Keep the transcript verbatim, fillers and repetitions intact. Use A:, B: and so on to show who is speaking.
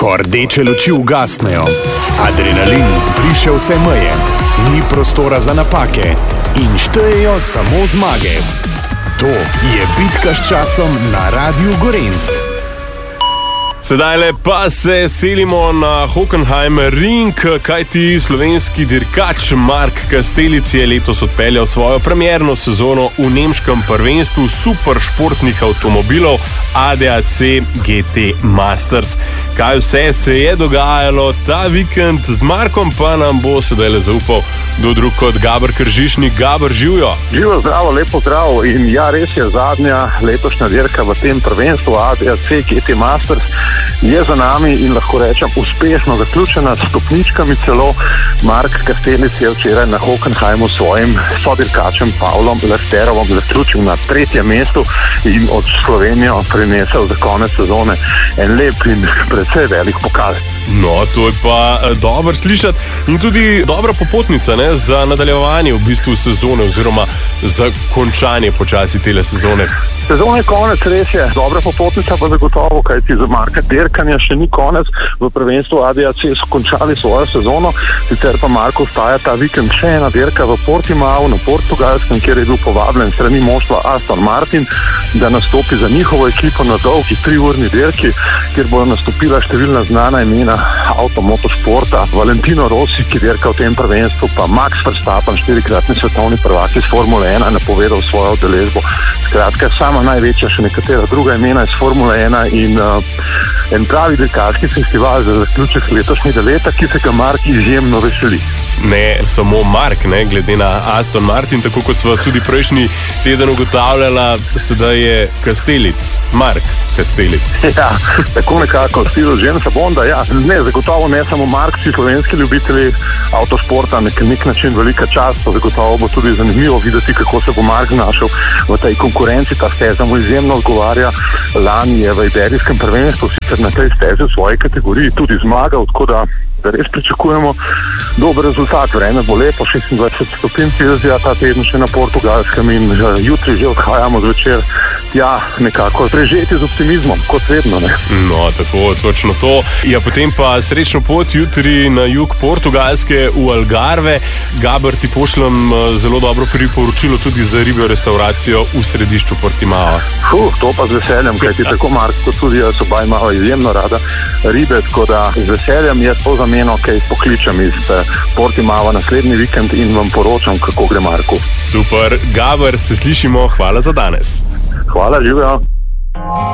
A: Ko rdeče luči ugasnejo, adrenalin zbriše vse meje, ni prostora za napake in štejejo samo zmage. To je bitka s časom na Radiu Gorenc.
B: Sedajle pa se selimo na Hockenheim ring, kajti slovenski dirkač Mark Kastelic je letos odpeljal svojo premierno sezono v nemškem prvenstvu superšportnih avtomobilov A D A C G T Masters. Kaj vse se je dogajalo ta vikend, z Markom pa nam bo sedajle zaupal kdo drug kot Gabor Kržišnik. Gabor, živjo!
C: Živo, zdravo, lepo zdravo. In ja, res je, zadnja letošnja dirka v tem prvenstvu A D A C G T Masters je za nami in lahko rečem uspešno zaključena s stopničkami celo. Mark Kastelic je včeraj na Hockenheimu s svojim sodirkačem Pavlom Lefterovom zaključil na tretjem mestu in od Slovenijo prinesel za konec sezone en lep in precej velik pokal.
B: No, to je pa dobro slišati in tudi dobra popotnica, ne, za nadaljevanje v bistvu sezone oziroma za končanje počasi tele sezone.
C: Sezon je konec, res je. Dobra popotnica pa zagotovo, kajti za Marka dirkanja še ni konec. V prvenstvu A D A C so končali svojo sezono, sicer pa Marko ostaja ta vikend še ena dirka v Portimao na Portugalskem, kjer je bil povabljen strani moštva Aston Martin, da nastopi za njihovo ekipo na dolgi triurni dirki, kjer bodo nastopila številna znana imena avtomotošporta. Valentino Rossi, ki dirka v tem prvenstvu, pa Max Verstappen, štirikratni svetovni prvak iz Formule ena, napovedal svojo udeležbo. Skratka, sama največja, še nekatera druga imena iz Formule ena in uh, en pravi dirkaški festival za zaključek letošnjega leta, ki se ga Mark izjemno veseli.
B: Ne samo Mark, ne, glede na Aston Martin, tako kot sva tudi prejšnji teden ugotavljala, sedaj je Kastelic, Mark Kastelic.
C: Ja, tako nekako v stilu Jamesa Bonda, ja, ne, zagotovo ne samo Mark, vsi slovenski ljubitelji avtošporta, nek, nek način velika čast, pa zagotovo bo tudi zanimivo videti, kako se bo Mark znašel v tej konkurenci. Ta steza mu izjemno odgovarja, lani je v iberijskem prvenstvu sicer na tej stezi v svoji kategoriji tudi zmagal, tako da da res pričakujemo dober rezultat. Vreme bo lepo, šestindvajset stopinj Celzija ta teden še na Portugalskem in uh, jutri že odhajamo zvečer tja nekako prežeti z optimizmom, kot vedno. Ne?
B: No, tako, točno to. Ja, potem pa srečno pot jutri na jug Portugalske v Algarve. Gabor, ti pošljem uh, zelo dobro priporočilo tudi za ribjo restauracijo v središču Portimao.
C: Huh, to pa z veseljem, kajti tako Mark kot tudi jaz oba imamo izjemno rada ribe, tako da z veseljem je to za meno, kaj pokličem iz Portimava naslednji vikend in vam poročam, kako gre Marku.
B: Super, Gabor, se slišimo, hvala za danes.
C: Hvala, živjo.